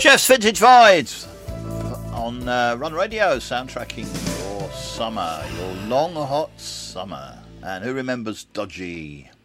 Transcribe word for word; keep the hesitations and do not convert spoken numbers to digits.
Jeff's Vintage Vibes on uh, Run Radio, soundtracking your summer, your long hot summer. And who remembers Dodgy?